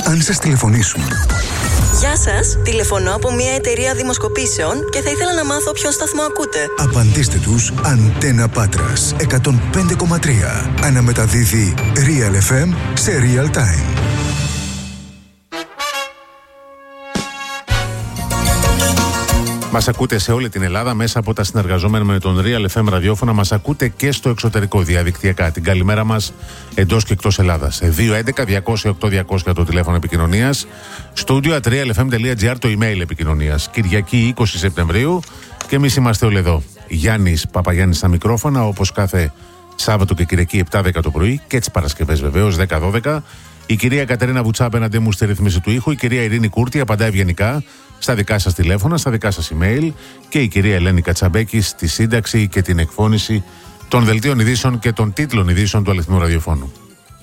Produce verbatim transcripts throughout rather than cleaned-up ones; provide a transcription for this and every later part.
αν σας τηλεφωνήσουν? Γεια σας, τηλεφωνώ από μια εταιρεία δημοσκοπήσεων και θα ήθελα να μάθω ποιον σταθμό ακούτε. Απαντήστε τους Αντένα Πάτρας εκατόν πέντε κόμμα τρία. Αναμεταδίδει Real εφ εμ σε real time. Μας ακούτε σε όλη την Ελλάδα μέσα από τα συνεργαζόμενα με τον Real εφ εμ ραδιόφωνα. Μας ακούτε και στο εξωτερικό διαδικτυακά. Την καλημέρα μας εντός και εκτός Ελλάδας. δύο έντεκα διακόσια οκτώ διακόσια το τηλέφωνο επικοινωνίας. Studio at real f m dot g r το email επικοινωνίας. Κυριακή είκοσι Σεπτεμβρίου και εμείς είμαστε όλοι εδώ. Γιάννης Παπαγιάννης στα μικρόφωνα, όπως κάθε Σάββατο και Κυριακή επτά δέκα το πρωί και τις Παρασκευές βεβαίως δέκα δώδεκα. Η κυρία Κατερίνα Βουτσά απέναντί μου στη ρύθμιση του ήχου. Η κυρία Ειρήνη Κούρτη απαντά ευγενικά στα δικά σας τηλέφωνα, στα δικά σας email. Και η κυρία Ελένη Κατσαμπέκη στη σύνταξη και την εκφώνηση των δελτίων ειδήσεων και των τίτλων ειδήσεων του αληθινού ραδιοφώνου.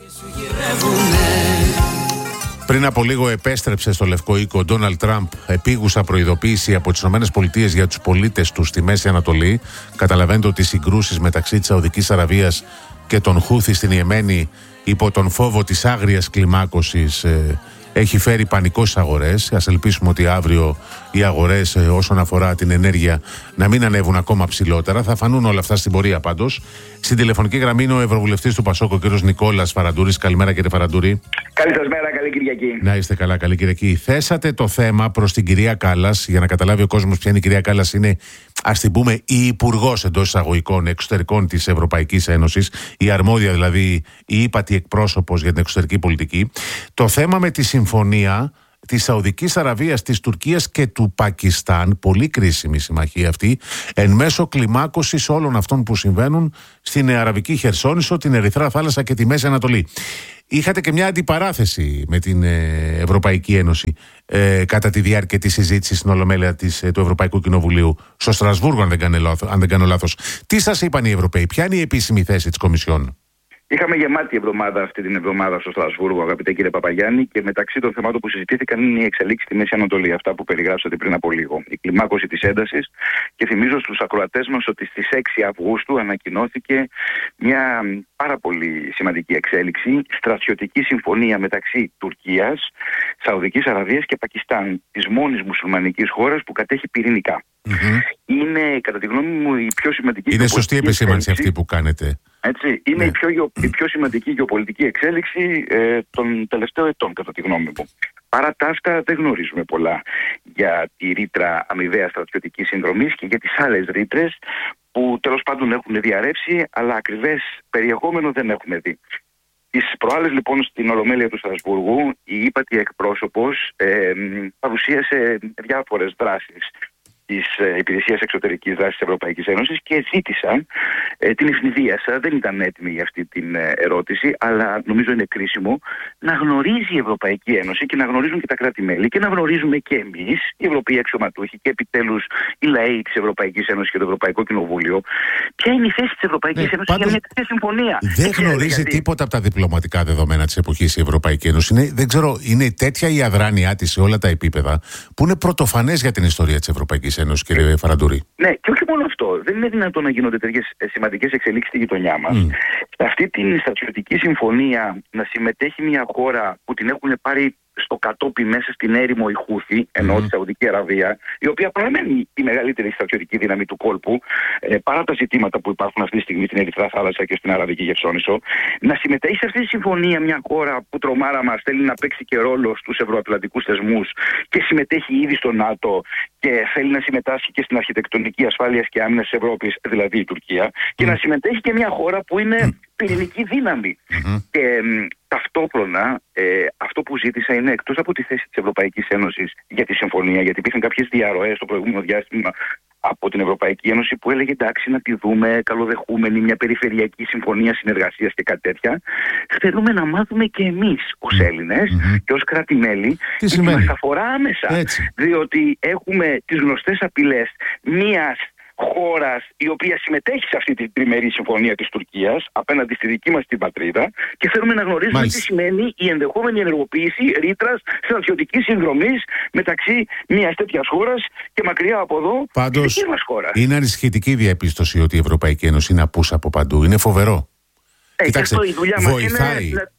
Πριν από λίγο επέστρεψε στο Λευκό Οίκο ο Ντόναλντ Τραμπ, επίγουσα προειδοποίηση από τις ΗΠΑ για τους πολίτες του στη Μέση Ανατολή. Καταλαβαίνετε ότι οι συγκρούσεις μεταξύ της Σαουδικής Αραβίας και των Χούθι στην Ιεμένη, υπό τον φόβο της άγριας κλιμάκωσης, ε, έχει φέρει πανικό στις αγορές. Ας ελπίσουμε ότι αύριο οι αγορές ε, όσον αφορά την ενέργεια να μην ανέβουν ακόμα ψηλότερα. Θα φανούν όλα αυτά στην πορεία πάντως. Στην τηλεφωνική γραμμή είναι ο Ευρωβουλευτής του Πασόκ, ο κ. Νικόλας Φαραντούρης. Καλημέρα, κύριε Φαραντούρη. Καλή σας μέρα, καλή Κυριακή. Να είστε καλά, καλή Κυριακή. Θέσατε το θέμα προς την κυρία Κάλλας, για να καταλάβει ο κόσμος ποια είναι η κυρία Κάλλας. Είναι, ας την πούμε, η υπουργός εντός εισαγωγικών εξωτερικών της Ευρωπαϊκής Ένωσης, η αρμόδια δηλαδή, η ύπατη εκπρόσωπος για την εξωτερική πολιτική. Το θέμα με τη συμφωνία της Σαουδικής Αραβίας, της Τουρκίας και του Πακιστάν, πολύ κρίσιμη συμμαχία αυτή, εν μέσω κλιμάκωσης όλων αυτών που συμβαίνουν στην Αραβική Χερσόνησο, την Ερυθρά Θάλασσα και τη Μέση Ανατολή. Είχατε και μια αντιπαράθεση με την Ευρωπαϊκή Ένωση ε, κατά τη διάρκεια της συζήτησης στην Ολομέλεια της, του Ευρωπαϊκού Κοινοβουλίου στο Στρασβούργο, αν δεν, κάνω, αν δεν κάνω λάθος. Τι σας είπαν οι Ευρωπαίοι, ποια είναι η επίσημη θέση της Κομισιόν? Είχαμε γεμάτη εβδομάδα αυτή την εβδομάδα στο Στρασβούργο, αγαπητέ κύριε Παπαγιάννη, και μεταξύ των θεμάτων που συζητήθηκαν είναι η εξελίξη στη Μέση Ανατολή, αυτά που περιγράψατε πριν από λίγο. Η κλιμάκωση της έντασης, και θυμίζω στους ακροατές μας ότι στις έξι Αυγούστου ανακοινώθηκε μια πάρα πολύ σημαντική εξέλιξη, στρατιωτική συμφωνία μεταξύ Τουρκίας, Σαουδικής Αραβίας και Πακιστάν, της μόνης μουσουλμανικής χώρας που κατέχει πυρηνικά. Mm-hmm. Είναι, κατά τη γνώμη μου, η πιο σημαντική. Είναι σωστή επισήμανση αυτή που κάνετε. Έτσι, είναι ναι. η, πιο, η πιο σημαντική γεωπολιτική εξέλιξη ε, των τελευταίων ετών, κατά τη γνώμη μου. Παρά τα αυτά, δεν γνωρίζουμε πολλά για τη ρήτρα αμοιβαίας στρατιωτικής συνδρομής και για τις άλλες ρήτρες που τέλος πάντων έχουν διαρρεύσει, αλλά ακριβές περιεχόμενο δεν έχουμε δει. Τις προάλλες λοιπόν στην Ολομέλεια του Στρασβούργου, η ύπατη εκπρόσωπος ε, παρουσίασε διάφορες δράσεις της Υπηρεσίας Εξωτερικής Δράσης της Ευρωπαϊκής Ένωσης και ζήτησαν ε, την ευνηδίασα. Δεν ήταν έτοιμη για αυτή την ε, ερώτηση, αλλά νομίζω είναι κρίσιμο να γνωρίζει η Ευρωπαϊκή Ένωση και να γνωρίζουν και τα κράτη-μέλη και να γνωρίζουμε και εμείς, οι Ευρωπαίοι αξιωματούχοι και επιτέλους οι λαοί της Ευρωπαϊκής Ένωσης και το Ευρωπαϊκό Κοινοβούλιο, ποια είναι η θέση της Ευρωπαϊκής ναι, Ένωσης πάντως, για μια τέτοια συμφωνία. Δεν γνωρίζει γιατί. τίποτα από τα διπλωματικά δεδομένα της εποχής η Ευρωπαϊκή Ένωση. Είναι, δεν ξέρω, είναι τέτοια η αδράνειά της σε όλα τα επίπεδα που είναι πρωτοφανές για την ιστορία της Ευρωπαϊκής Ένωση, κύριε Φαραντούρη. Ναι, και όχι μόνο αυτό. Δεν είναι δυνατόν να γίνονται τέτοιες σημαντικές εξελίξεις στη γειτονιά μας. Mm. Σε αυτή την στρατιωτική συμφωνία να συμμετέχει μια χώρα που την έχουν πάρει στο κατόπι μέσα στην έρημο η Χούθη, ενώ mm. τη Σαουδική Αραβία, η οποία παραμένει η μεγαλύτερη στρατιωτική δύναμη του κόλπου, ε, παρά τα ζητήματα που υπάρχουν αυτή τη στιγμή στην Ερυθρά Θάλασσα και στην Αραβική Χερσόνησο, να συμμετέχει σε αυτή τη συμφωνία μια χώρα που τρομάρα μας θέλει να παίξει και ρόλο στους ευρωατλαντικούς θεσμούς και συμμετέχει ήδη στο ΝΑΤΟ και θέλει να συμμετάσχει και στην αρχιτεκτονική ασφάλειας και άμυνας της Ευρώπης, δηλαδή η Τουρκία, mm. και να συμμετέχει και μια χώρα που είναι mm. πυρηνική δύναμη. Mm-hmm. Και μ, ταυτόχρονα ε, αυτό που ζήτησα είναι, εκτός από τη θέση της Ευρωπαϊκής Ένωσης για τη συμφωνία, γιατί υπήρχαν κάποιες διαρροές στο προηγούμενο διάστημα από την Ευρωπαϊκή Ένωση που έλεγε εντάξει να τη δούμε καλοδεχούμενη, μια περιφερειακή συμφωνία συνεργασίας και κάτι τέτοια. Θέλουμε να μάθουμε και εμείς ως Έλληνες mm-hmm. και ως κράτη-μέλη τι γιατί μας αφορά άμεσα. Έτσι. Διότι έχουμε τις γνωστές απειλές μιας χώρας η οποία συμμετέχει σε αυτή την τριμερή συμφωνία της Τουρκίας απέναντι στη δική μας την πατρίδα και θέλουμε να γνωρίζουμε Μάλιστα. τι σημαίνει η ενδεχόμενη ενεργοποίηση ρήτρας στρατιωτικής συνδρομής μεταξύ μιας τέτοιας χώρας και μακριά από εδώ Πάντως, της δικής μας χώρας. Είναι ανησυχητική διαπίστωση ότι η Ευρωπαϊκή Ένωση είναι απούσα από παντού. Είναι φοβερό. Ε, Κοιτάξτε, αυτό η δουλειά μας βοηθάει, είναι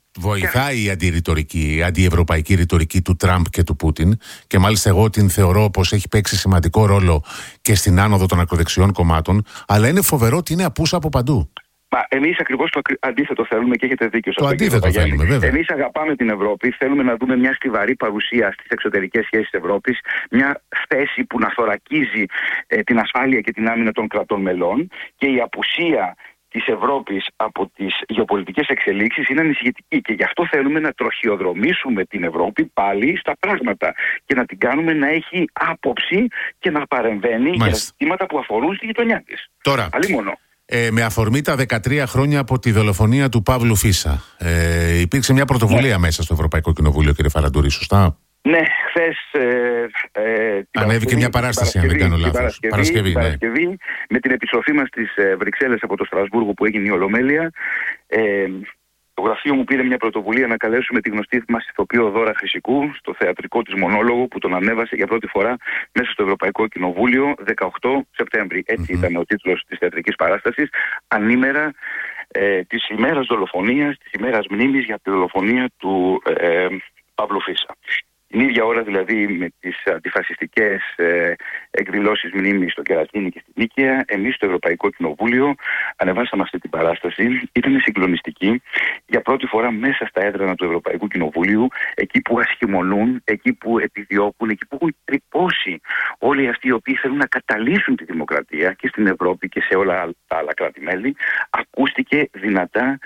βοηθάει η αντιρητορική, η αντιευρωπαϊκή ρητορική του Τραμπ και του Πούτιν, και μάλιστα εγώ την θεωρώ πως έχει παίξει σημαντικό ρόλο και στην άνοδο των ακροδεξιών κομμάτων, αλλά είναι φοβερό ότι είναι απούσα από παντού. Μα εμείς ακριβώς το αντίθετο θέλουμε και έχετε δίκιο σε αυτό. Το αντίθετο θέλουμε, βέβαια. Εμείς αγαπάμε την Ευρώπη, θέλουμε να δούμε μια στιβαρή παρουσία στις εξωτερικές σχέσεις της Ευρώπης, μια θέση που να θωρακίζει ε, την ασφάλεια και την άμυνα των κρατών μελών, και η απουσία της Ευρώπης από τις γεωπολιτικές εξελίξεις είναι ανησυχητική, και γι' αυτό θέλουμε να τροχιοδρομήσουμε την Ευρώπη πάλι στα πράγματα και να την κάνουμε να έχει άποψη και να παρεμβαίνει για ζητήματα που αφορούν στη γειτονιά της. Τώρα, Αλλήμονο. Ε, με αφορμή τα δεκατρία χρόνια από τη δολοφονία του Παύλου Φίσα, ε, υπήρξε μια πρωτοβουλία ναι. μέσα στο Ευρωπαϊκό Κοινοβούλιο, κύριε Φαραντούρη, σωστά? Ναι, χθες ε, ε, ανέβηκε μια παράσταση, αν δεν κάνω λάθος. Παρασκευή, Παρασκευή, ναι. Παρασκευή, με την επιστροφή μας στις ε, Βρυξέλλες από το Στρασβούργο που έγινε η Ολομέλεια. Ε, το γραφείο μου πήρε μια πρωτοβουλία να καλέσουμε τη γνωστή μας ηθοποιό Δώρα Χρυσικού στο θεατρικό της μονόλογο, που τον ανέβασε για πρώτη φορά μέσα στο Ευρωπαϊκό Κοινοβούλιο δεκαοκτώ Σεπτέμβρη. Έτσι mm-hmm. ήταν ο τίτλος της θεατρικής παράστασης, ανήμερα ε, της ημέρας δολοφονίας, της ημέρας μνήμης για τη δολοφονία του ε, Παύλου Φίσα. Την ίδια ώρα δηλαδή με τις αντιφασιστικές ε, εκδηλώσεις μνήμης στο Κερατίνι και στην Νίκαια, εμείς στο Ευρωπαϊκό Κοινοβούλιο ανεβάσαμε αυτή την παράσταση. Ήταν συγκλονιστική. Για πρώτη φορά μέσα στα έδρανα του Ευρωπαϊκού Κοινοβουλίου, εκεί που ασχημονούν, εκεί που επιδιώκουν, εκεί που έχουν τρυπώσει όλοι αυτοί οι οποίοι θέλουν να καταλύσουν τη δημοκρατία και στην Ευρώπη και σε όλα τα άλλα κράτη-μέλη, ακούστηκε δυνατά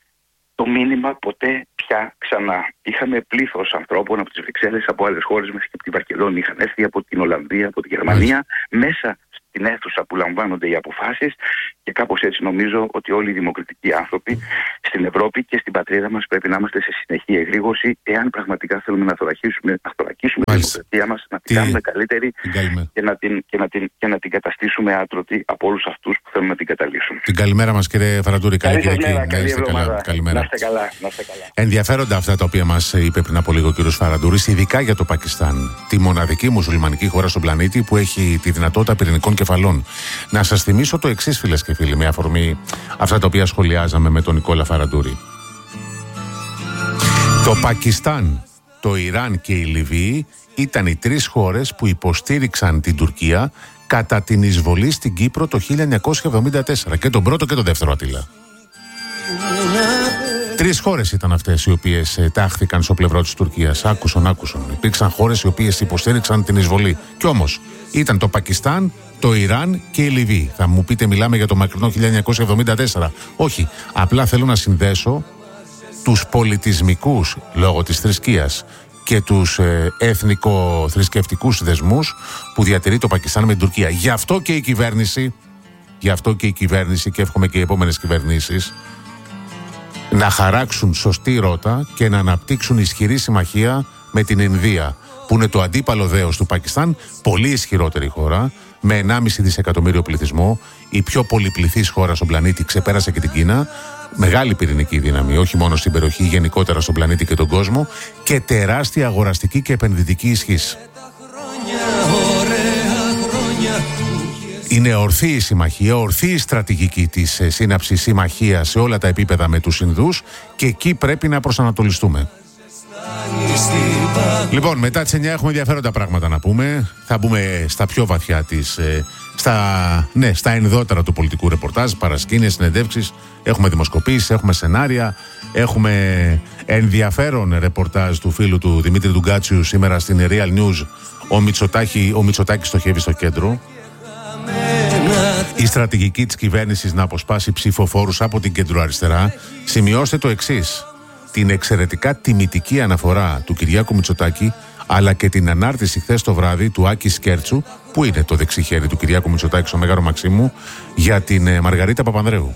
το μήνυμα ποτέ πια ξανά. Είχαμε πλήθος ανθρώπων από τις Βρυξέλλες, από άλλες χώρες, μέσα και από τη Βαρκελόνη. Είχαν έρθει από την Ολλανδία, από τη Γερμανία, μέσα στην αίθουσα που λαμβάνονται οι αποφάσεις, και κάπως έτσι νομίζω ότι όλοι οι δημοκρατικοί άνθρωποι στην Ευρώπη και στην πατρίδα μας πρέπει να είμαστε σε συνεχή εγρήγορση, εάν πραγματικά θέλουμε να θωρακίσουμε, να θωρακίσουμε τη δημοκρατία μας, να την Τι... κάνουμε καλύτερη και να, την, και, να την, και να την καταστήσουμε άτρωτη από όλους αυτούς που θέλουν να την καταλύσουν. Την καλημέρα μας, κύριε Φαραντούρη. Καλή Κυριακή. Καλή εβδομάδα. Να είστε καλά. Να είστε καλά. Ενδιαφέροντα αυτά τα οποία μας είπε πριν από λίγο ο κύριος Φαραντούρης, ειδικά για το Πακιστάν, τη μοναδική μουσουλμανική χώρα στον πλανήτη που έχει τη δυνατότητα πυρηνικών κεφαλών. Να σας θυμίσω το εξής, φίλες και φίλοι, με αφορμή αυτά τα οποία σχολιάζαμε με τον Νικόλα Φαραντούρη. Το Πακιστάν, το Ιράν και η Λιβύη ήταν οι τρεις χώρες που υποστήριξαν την Τουρκία κατά την εισβολή στην Κύπρο το χίλια εννιακόσια εβδομήντα τέσσερα, και τον πρώτο και τον δεύτερο, Αττήλα. Τρεις χώρες ήταν αυτές οι οποίες ε, τάχθηκαν στο πλευρό της Τουρκίας. Άκουσον, άκουσον. Υπήρξαν χώρες οι οποίες υποστήριξαν την εισβολή. Κι όμως ήταν το Πακιστάν, το Ιράν και η Λιβύη. Θα μου πείτε, μιλάμε για το μακρινό χίλια εννιακόσια εβδομήντα τέσσερα. Όχι. Απλά θέλω να συνδέσω τους πολιτισμικούς, λόγω της θρησκείας, και τους ε, εθνικο-θρησκευτικούς δεσμούς που διατηρεί το Πακιστάν με την Τουρκία. Γι' αυτό και η κυβέρνηση, γι' αυτό και η κυβέρνηση, και εύχομαι και οι επόμενες κυβερνήσεις, να χαράξουν σωστή ρότα και να αναπτύξουν ισχυρή συμμαχία με την Ινδία, που είναι το αντίπαλο δέος του Πακιστάν, πολύ ισχυρότερη χώρα, με ενάμιση δισεκατομμύριο πληθυσμό, η πιο πολυπληθής χώρα στον πλανήτη, ξεπέρασε και την Κίνα, μεγάλη πυρηνική δύναμη, όχι μόνο στην περιοχή, γενικότερα στον πλανήτη και τον κόσμο, και τεράστια αγοραστική και επενδυτική ισχύς. Είναι ορθή η συμμαχία, ορθή η στρατηγική της σύναψης συμμαχίας σε όλα τα επίπεδα με τους Ινδούς, και εκεί πρέπει να προσανατολιστούμε. Λοιπόν, μετά τις εννιά έχουμε ενδιαφέροντα πράγματα να πούμε. Θα μπούμε στα πιο βαθιά της, στα, ναι, στα ενδότερα του πολιτικού ρεπορτάζ, παρασκήνιες, συνεντεύξεις, έχουμε δημοσκοπήσεις, έχουμε σενάρια, έχουμε ενδιαφέρον ρεπορτάζ του φίλου του Δημήτρη Ντουγκάτσιου σήμερα στην Real News. Ο Μητσοτάκη, ο Μητσοτάκης στοχεύει στο κέντρο. Η στρατηγική της κυβέρνησης να αποσπάσει ψηφοφόρους από την κεντροαριστερά. Σημειώστε το εξής: την εξαιρετικά τιμητική αναφορά του Κυριάκου Μητσοτάκη, αλλά και την ανάρτηση χθες το βράδυ του Άκη Σκέρτσου, που είναι το δεξιχέρι του Κυριάκου Μητσοτάκη στο Μέγαρο Μαξίμου, για την ε, Μαργαρίτα Παπανδρέου.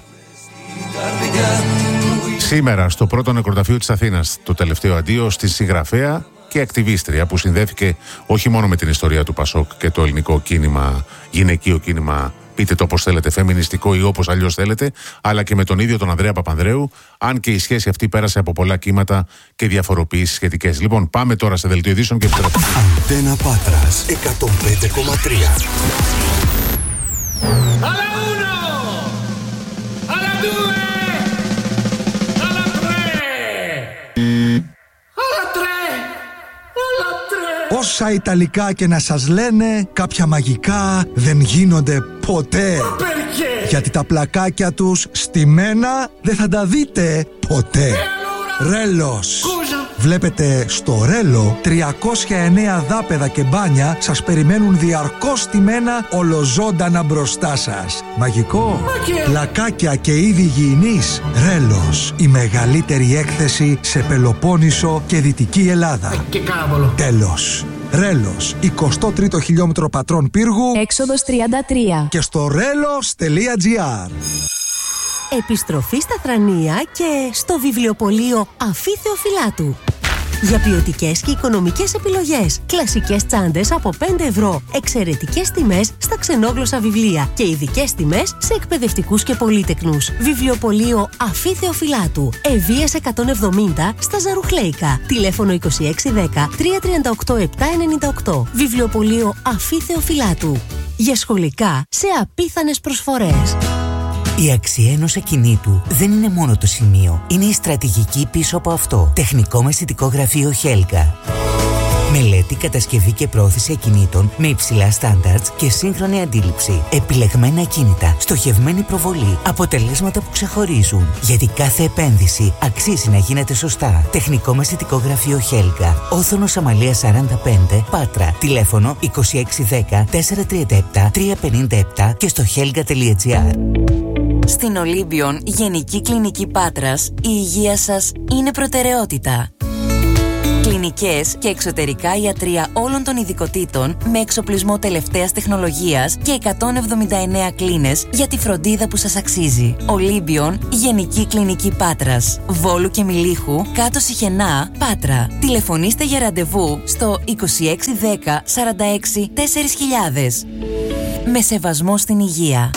Σήμερα στο πρώτο νεκροταφείο της Αθήνας, το τελευταίο αντίο στη συγγραφέα και ακτιβίστρια που συνδέθηκε όχι μόνο με την ιστορία του Πασόκ και το ελληνικό κίνημα, γυναικείο κίνημα, πείτε το όπως θέλετε, φεμινιστικό ή όπως αλλιώς θέλετε, αλλά και με τον ίδιο τον Ανδρέα Παπανδρέου, αν και η σχέση αυτή πέρασε από πολλά κύματα και διαφοροποιήσεις σχετικές. Λοιπόν, πάμε τώρα σε δελτίο ειδήσεων και επιστρέφουμε. Αντένα Πάτρας εκατόν πέντε κόμμα τρία. Όσα Ιταλικά και να σας λένε, κάποια μαγικά δεν γίνονται ποτέ. Γιατί τα πλακάκια τους στημένα δεν θα τα δείτε ποτέ. Ρέλος. Βλέπετε, στο Ρέλο τριακόσια εννέα δάπεδα και μπάνια σας περιμένουν διαρκώς στημένα ολοζώντανα μπροστά σας. Μαγικό. Πλακάκια και είδη υγιεινής. Ρέλος. Η μεγαλύτερη έκθεση σε Πελοπόννησο και Δυτική Ελλάδα. Και κάβολο. Τέλος. Ρέλος, εικοστό τρίτο χιλιόμετρο Πατρών Πύργου, έξοδος τριάντα τρία, και στο ρέλος τελεία τζι άρ. Επιστροφή στα Θρανία και στο βιβλιοπωλείο Αφή Θεοφυλάτου. Για ποιοτικές και οικονομικές επιλογές. Κλασικές τσάντες από πέντε ευρώ. Εξαιρετικές τιμές στα ξενόγλωσσα βιβλία. Και ειδικές τιμές σε εκπαιδευτικούς και πολύτεκνους. Βιβλιοπωλείο Αφή Θεοφυλάτου. Ευβοίας εκατόν εβδομήντα στα Ζαρουχλέικα. Τηλέφωνο είκοσι έξι δέκα τριακόσια τριάντα οκτώ επτακόσια ενενήντα οκτώ. Βιβλιοπωλείο Αφή Θεοφυλάτου. Για σχολικά σε απίθανες προσφορές. Η αξία ενός ακινήτου δεν είναι μόνο το σημείο, είναι η στρατηγική πίσω από αυτό. Τεχνικό μεσητικό γραφείο Χέλγα. Μελέτη, κατασκευή και πρόθεση ακινήτων με υψηλά στάνταρτς και σύγχρονη αντίληψη. Επιλεγμένα ακίνητα, στοχευμένη προβολή, αποτελέσματα που ξεχωρίζουν. Γιατί κάθε επένδυση αξίζει να γίνεται σωστά. Τεχνικό μεσητικό γραφείο Χέλγα. Όθωνος Αμαλίας σαράντα πέντε, Πάτρα. Τηλέφωνο είκοσι έξι δέκα τετρακόσια τριάντα επτά τριακόσια πενήντα επτά και στο χέλγα τελεία τζι άρ. Στην Ολύμπιον Γενική Κλινική Πάτρας, η υγεία σας είναι προτεραιότητα. Κλινικές και εξωτερικά ιατρεία όλων των ειδικοτήτων με εξοπλισμό τελευταίας τεχνολογίας και εκατόν εβδομήντα εννέα κλίνες για τη φροντίδα που σας αξίζει. Ολύμπιον Γενική Κλινική Πάτρας, Βόλου και Μιλίχου, κάτω Σιχενά, Πάτρα. Τηλεφωνήστε για ραντεβού στο είκοσι έξι δέκα σαράντα έξι τέσσερα χιλιάδες. Με σεβασμό στην υγεία.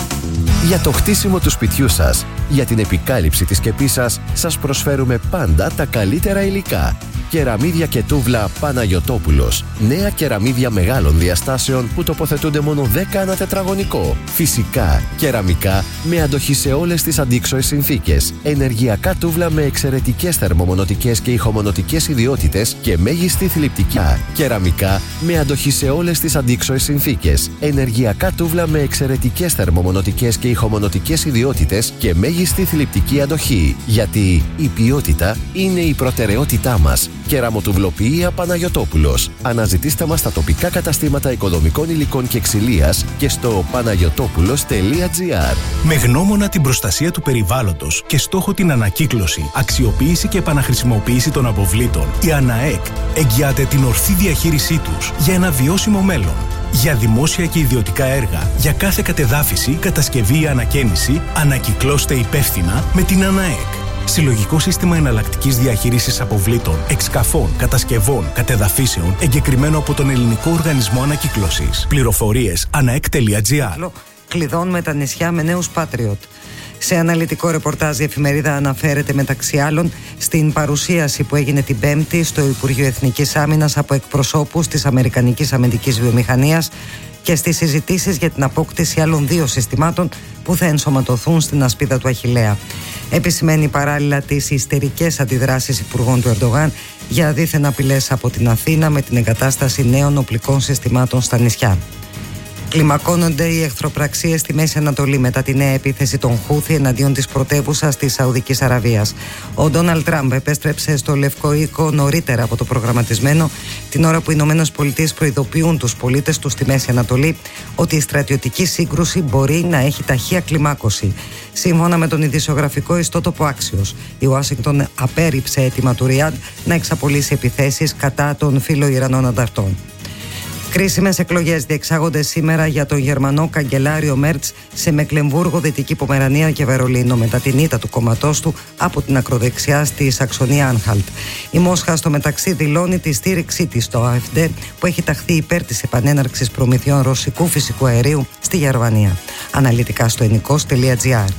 Για το χτίσιμο του σπιτιού σας, για την επικάλυψη της σκεπής σας, σας προσφέρουμε πάντα τα καλύτερα υλικά. Κεραμίδια και τούβλα Παναγιωτόπουλος. Νέα κεραμίδια μεγάλων διαστάσεων που τοποθετούνται μόνο δέκα ανά τετραγωνικό. Φυσικά, κεραμικά με αντοχή σε όλες τις αντίξωες συνθήκες. Ενεργειακά τούβλα με εξαιρετικές θερμομονωτικές και ηχομονωτικές ιδιότητες και μέγιστη θλιπτική. Κεραμικά με αντοχή σε όλες τις αντίξωες συνθήκες. Ενεργειακά τούβλα με εξαιρετικές θερμομονωτικές και ηχομονωτικές ιδιότητες και μέγιστη θλιπτική αντοχή. Γιατί η ποιότητα είναι η προτεραιότητά μας. Κεραμοτουβλοποιία Παναγιωτόπουλος. Αναζητήστε μας στα τοπικά καταστήματα οικοδομικών υλικών και ξυλίας και στο παναγιωτόπουλος τελεία τζι άρ. Με γνώμονα την προστασία του περιβάλλοντος και στόχο την ανακύκλωση, αξιοποίηση και επαναχρησιμοποίηση των αποβλήτων, η ΑΝΑΕΚ εγγυάται την ορθή διαχείρισή τους για ένα βιώσιμο μέλλον. Για δημόσια και ιδιωτικά έργα, για κάθε κατεδάφιση, κατασκευή ή ανακαίνιση, ανακυκλώστε υπεύθυνα με την ΑΝΑΕΚ. Συλλογικό σύστημα εναλλακτικής διαχείρισης αποβλήτων, εξκαφών, κατασκευών, κατεδαφίσεων, εγκεκριμένο από τον Ελληνικό Οργανισμό Ανακύκλωσης. Πληροφορίες αναεκ τελεία τζι άρ. Κλειδών με τα νησιά με νέους Patriot. Σε αναλυτικό ρεπορτάζ η εφημερίδα αναφέρεται μεταξύ άλλων στην παρουσίαση που έγινε την Πέμπτη στο Υπουργείο Εθνικής Άμυνας από εκπροσώπους της Αμερικανικής Αμυντικής Βιομηχανίας και στις συζητήσεις για την απόκτηση άλλων δύο συστημάτων που θα ενσωματωθούν στην ασπίδα του Αχιλλέα. Επισημαίνει παράλληλα τις ιστερικές αντιδράσεις υπουργών του Ερντογάν για δίθεν απειλές από την Αθήνα με την εγκατάσταση νέων οπλικών συστημάτων στα νησιά. Κλιμακώνονται οι εχθροπραξίες στη Μέση Ανατολή μετά τη νέα επίθεση των Χούθι εναντίον της πρωτεύουσας της Σαουδικής Αραβίας. Ο Ντόναλντ Τραμπ επέστρεψε στο Λευκό Οίκο νωρίτερα από το προγραμματισμένο, την ώρα που οι Ηνωμένες Πολιτείες προειδοποιούν τους πολίτες τους στη Μέση Ανατολή ότι η στρατιωτική σύγκρουση μπορεί να έχει ταχεία κλιμάκωση. Σύμφωνα με τον ειδησιογραφικό ιστότοπο Axios, η Ουάσιγκτον απέρριψε αίτημα του Ριάντ να εξαπολύσει επιθέσεις κατά των φιλοϊρανών ανταρτών. Κρίσιμες εκλογές διεξάγονται σήμερα για τον Γερμανό καγκελάριο Μέρτς σε Μεκλεμβούργο, Δυτική Πομερανία και Βερολίνο μετά την ήττα του κόμματός του από την ακροδεξιά στη Σαξονία Άνχαλτ. Η Μόσχα στο μεταξύ δηλώνει τη στήριξή της στο AfD που έχει ταχθεί υπέρ της επανέναρξης προμηθειών ρωσικού φυσικού αερίου στη Γερμανία. Αναλυτικά στο ενικός τελεία τζι άρ.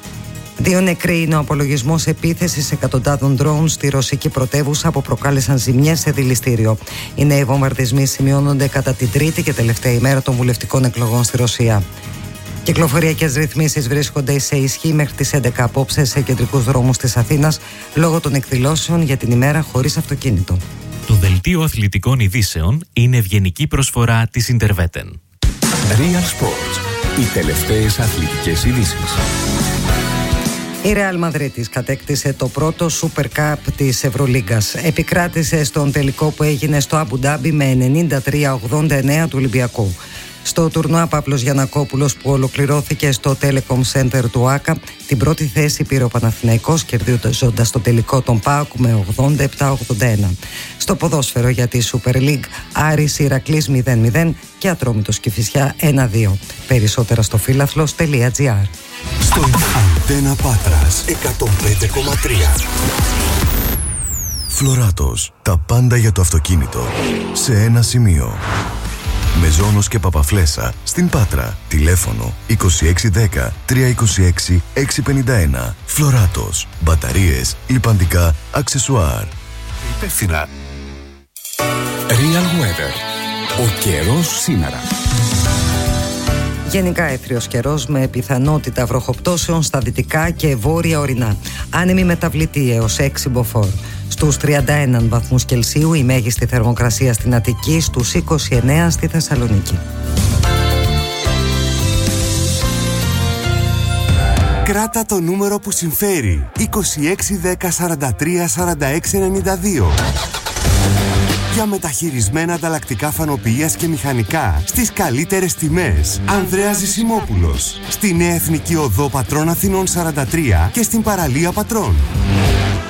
Δύο νεκροί είναι ο απολογισμός επίθεσης εκατοντάδων drones στη ρωσική πρωτεύουσα που προκάλεσαν ζημιές σε δηληστήριο. Οι νέοι βομβαρδισμοί σημειώνονται κατά την τρίτη και τελευταία ημέρα των βουλευτικών εκλογών στη Ρωσία. Κυκλοφοριακές ρυθμίσεις βρίσκονται σε ισχύ μέχρι τις έντεκα απόψε σε κεντρικούς δρόμους της Αθήνας λόγω των εκδηλώσεων για την ημέρα χωρίς αυτοκίνητο. Το Δελτίο αθλητικών ειδήσεων είναι ευγενική προσφορά της Interveten. Real Sports. Οι τελευταίες αθλητικές ειδήσεις. Η Ρεάλ Μαδρίτης κατέκτησε το πρώτο Super Cup της Ευρωλίγκας. Επικράτησε στον τελικό που έγινε στο Αμπου Ντάμπι με ενενήντα τρία ογδόντα εννέα του Ολυμπιακού. Στο τουρνουά Παύλος Γιαννακόπουλος, που ολοκληρώθηκε στο Telecom Center του ΆΚΑ, την πρώτη θέση πήρε ο Παναθηναϊκός, κερδίζοντας το τελικό τον ΠΑΟΚ με ογδόντα επτά ογδόντα ένα. Στο ποδόσφαιρο για τη Super League, Άρης Ηρακλής μηδέν μηδέν και Ατρόμητος Κηφισιά ένα δύο. Περισσότερα στο φίλαθλος τελεία τζι άρ. Στον Αντένα Πάτρας εκατόν πέντε κόμμα τρία. Φλωράτος. Τα πάντα για το αυτοκίνητο σε ένα σημείο. Μεζόνος και Παπαφλέσσα στην Πάτρα. Τηλέφωνο είκοσι έξι δέκα τριακόσια είκοσι έξι εξακόσια πενήντα ένα. Φλωράτος. Μπαταρίες, λιπαντικά, αξεσουάρ. Υπεύθυνα. Real Weather. Ο καιρός σήμερα. Γενικά έθριος καιρός με πιθανότητα βροχοπτώσεων στα δυτικά και βόρεια ορεινά. Άνεμη μεταβλητή έως έξι μποφόρ. Στους τριάντα ένα βαθμούς Κελσίου η μέγιστη θερμοκρασία στην Αττική, στους είκοσι εννέα στη Θεσσαλονίκη. Κράτα το νούμερο που συμφέρει. είκοσι έξι δέκα σαράντα τρία σαράντα έξι ενενήντα δύο. Για μεταχειρισμένα ανταλλακτικά φανοποιίας και μηχανικά στις καλύτερες τιμές. Ανδρέας Ζησιμόπουλος. Στη Νέα Εθνική Οδό Πατρών Αθηνών σαράντα τρία και στην παραλία Πατρών.